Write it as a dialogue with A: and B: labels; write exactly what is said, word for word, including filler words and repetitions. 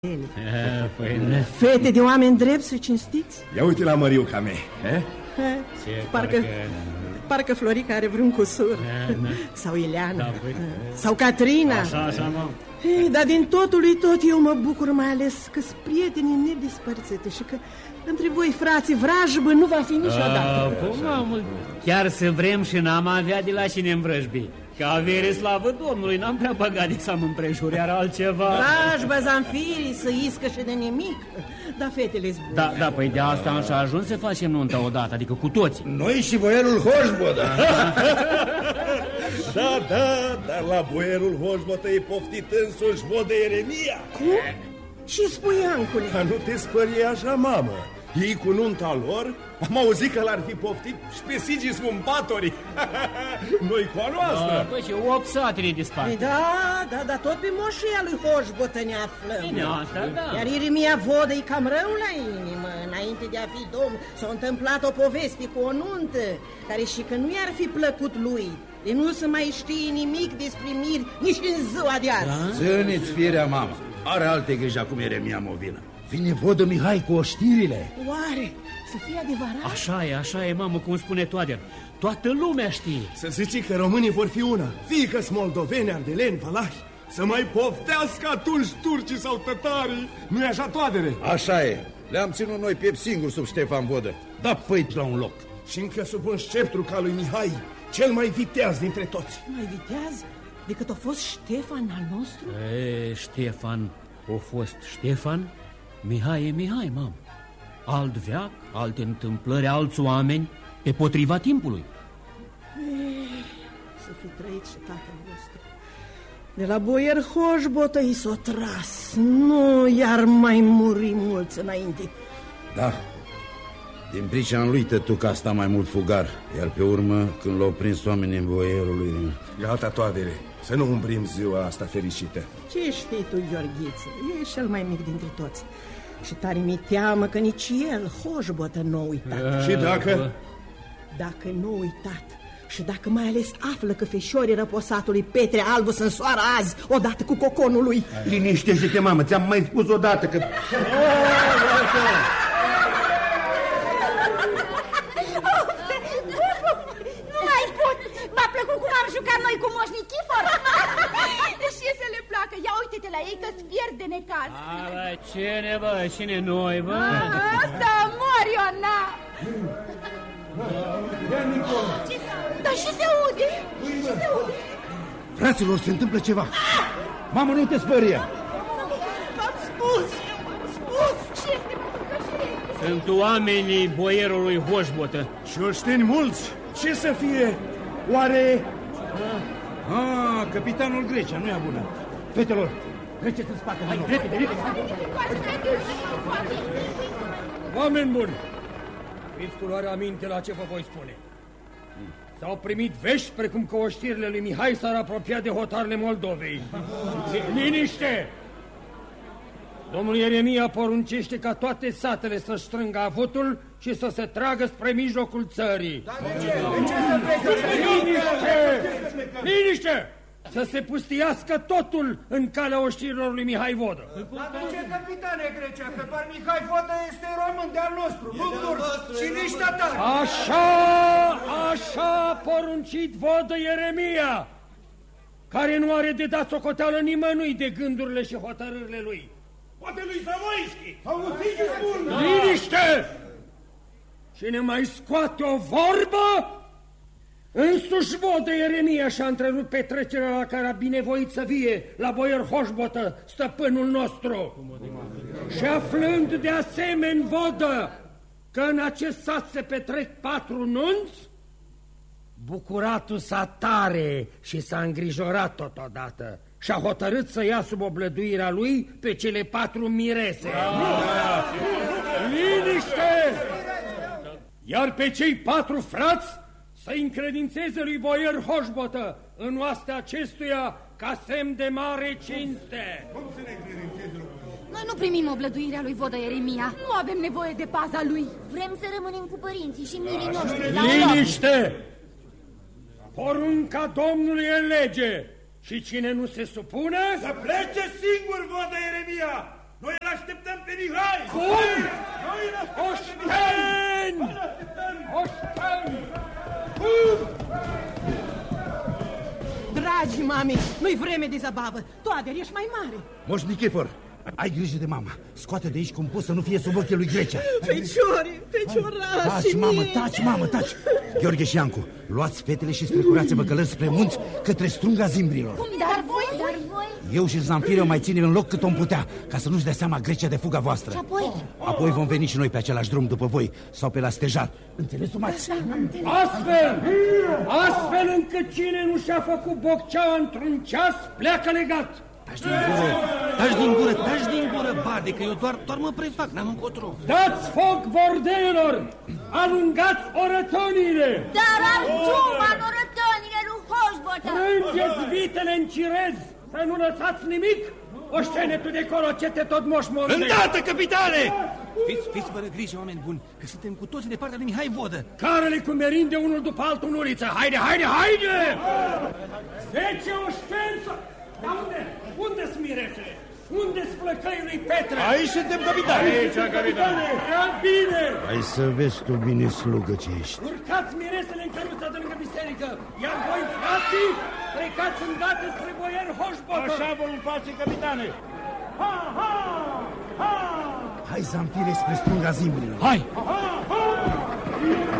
A: Ele. Fete de oameni drepți și cinstiți.
B: Ia uite la măriuca mea.
A: Parcă, parcă Florica are vreun cusur. Sau Ileana, da, sau Catrina.
C: Așa, așa, mă.
A: Ei, dar din totul lui tot eu mă bucur, mai ales că-s prietenii nedispărțite și că între voi, frații, vrajbă nu va fi niciodată.
C: A, cum, mamă, chiar să vrem și n-am avea de la cine învrăjbi. Că avere slavă Domnului, n-am prea băgat de să-mi împrejuriar altceva.
A: Vrajbă, zanfirii, să iscă și de nimic. Da, fetele-s bune.
C: Da, da, păi de asta am și ajuns să facem nunta odată, adică cu toți.
D: Noi și boierul Hoșbotă.
B: Da, da, dar la boierul Hoșbotă e poftit însuși vodă Ieremia.
A: Cum? Și spui, Ancule?
B: Dar nu te spărie așa, mamă. Ei cu nunta lor, am auzit că l-ar fi poftit și pe Sigis Mumpatorii. Noi cu a noastră.
C: Da, păi și opt satele dispar.
A: Da, da, da, tot pe moșia lui Hoșbotă ne aflăm.
C: Bine, asta, da.
A: Iar Ieremia vodă e cam rău la inimă. Înainte de a fi domn, s-a întâmplat o poveste cu o nuntă, care și că nu i-ar fi plăcut lui. De nu se mai știe nimic despre miri nici în ziua de azi. Da?
D: Țâniți firea, mamă. Are alte griji acum Ieremia Movină. Vine vodă Mihai cu oștirile.
A: Oare să fie adevărat?
C: Așa e, așa e, mamă, cum spune Toader. Toată lumea știe.
B: Să zici că românii vor fi una. Fie că-s moldoveni, ardeleni, valahi. Să mai poftească atunci turcii sau tătarii. Nu-i așa, Toadere?
D: Așa e. Le-am ținut noi piept singur sub Ștefan Vodă. Da păit la un loc.
B: Și încă sub un sceptru ca lui Mihai, cel mai viteaz dintre toți.
A: Mai viteaz decât a fost Ștefan al nostru?
C: E, Ștefan, a fost Ștefan, Mihai e Mihai, mamă. Alt veac, alte întâmplări, alți oameni, pe potriva timpului.
A: Ei, să fi trăit și tatăl vostru. De la boier Hoșbotă i s-o tras. Nu iar mai muri mulți înainte.
D: Da. Din pricina lui tătuca a stat mai mult fugar. Iar pe urmă, când l-au prins oamenii în boierului...
B: Gata, Toadere, să nu umbrim ziua asta fericită.
A: Ce știi tu, Gheorghiță? E cel mai mic dintre toți. Și tare mi teamă că nici el, Hoșbotă, nu a uitat.
B: Și dacă?
A: Dacă nu a uitat și dacă mai ales află că feșorii răposatului Petre Albu sunt soară azi, odată cu coconul lui.
D: Liniștește-te, mamă, ți-am mai spus odată că...
E: Nu mai pot! V-a plăcut cum am jucat noi cu Moș Nichifor? Și să le placă, ia uite-te la ei că-ți pierd de necaz.
C: A, cine, bă, cine noi, bă?
E: Asta, Moriona! Dar și se aude, și se aude.
D: Fraților, se întâmplă ceva. Mamă, nu te spăria.
E: V-am spus, v-am spus. Ce este, mă, ce este?
C: Sunt oamenii boierului Hoșbotă.
B: Și oșteni mulți. Ce să fie? Oare...
D: Ah, capitanul Grecia, nu e bună. Fetelor, treceți în spate. Hai, repede, repede.
F: Oameni buni, fiți cu luarea aminte la ce vă voi spune. S-au primit vești precum că oștirile lui Mihai s-ar apropia de hotarele Moldovei. Liniște! Domnul Ieremia poruncește ca toate satele să-și strângă avutul și să se tragă spre mijlocul țării.
G: Dar de ce? De ce să plece?
F: Liniște! Liniște! Să se pustiască totul în calea oștirilor lui Mihai Vodă.
G: Dar de ce, capitane Grecia? Că doar Mihai Vodă este român de-al nostru, nu turc și nici tatar.
F: Așa, așa a poruncit Vodă Ieremia, care nu are de dat socoteală nimănui de gândurile și hotărârile lui.
G: Poate lui Zamoischi! Auziți spun!
F: Liniște! Cine mai scoate o vorbă, însuși Vodă Ieremia și-a întrerupt petrecerea la care a binevoit să vie la boier Hoșbotă, stăpânul nostru. Și aflând de asemenea Vodă că în acest sat se petrec patru nunți, bucuratul s-a tare și s-a îngrijorat totodată și a hotărât să ia sub oblăduirea lui pe cele patru mirese. Liniște! Iar pe cei patru frați să încredințeze lui boier Hoșbotă în oastea acestuia ca semn de mare cinste.
E: Noi nu primim oblăduirea lui Vodă Ieremia. Nu avem nevoie de paza lui. Vrem să rămânem cu părinții și mirii noștri.
F: Liniște! Porunca Domnului e lege și cine nu se supune...
G: Să plece singur, Vodă Ieremia!
B: Noi îl așteptăm pe Mihai!
F: Cum? Oșteni! Oșteni!
A: Dragi mami, nu-i vreme de zabavă. Tu, Ader, ești mai mare.
D: Moș Nichifor, ai grijă de mama. Scoate de aici compus să nu fie sub ochii lui Grecea.
A: Feciori, feciorașii
D: Taci, mamă, taci, mamă, taci. Gheorghe și Iancu, luați fetele și strecurați-vă călări spre munți către strunga zimbrilor.
E: Cum, dar voi, dar voi?
D: Eu și Zanfire o mai ținem în loc cât om putea, ca să nu-și dea seama Grecia de fuga voastră.
E: Și apoi?
D: Apoi vom veni și noi pe același drum după voi sau pe la stejar. Înțeles, umați?
F: Astfel, astfel încât cine nu și-a făcut bocceaua într-un ceas, pleacă legat.
C: Taci din gură, taci din gură, taci din gură, bade, că eu doar, doar mă prefac, n-am încotro.
F: Dați foc bordelor, alungați orătoniile.
E: Dar arțuma în orătoniile lui Hoșbotă.
F: Prângeți vitele în cirez, să nu lăsați nimic. Oștenetul de colo, ce te tot moșmorde.
C: Îndată, capitane! Fiți, fiți fără grijă, oameni buni, că suntem cu toți de partea lui Mihai Vodă.
F: Carele cu merinde unul după altul în uliță. Haide, haide, haide! Zece oșteni să... Dar unde? Unde-s miresele? Unde-s flăcăii lui Petre?
B: Aici suntem, capitane! Aici, capitane!
F: Prea bine!
D: Hai să vezi tu bine, slugă ce ești.
F: Urcați miresele în căruța de lângă biserică, iar voi, frații, plecați îndată spre boier Hoșbotă.
B: Așa vom face, capitane! Ha, ha, ha!
D: Hai, Zanfire, spre strunga zimbrilor.
C: Hai!
B: Ha, ha!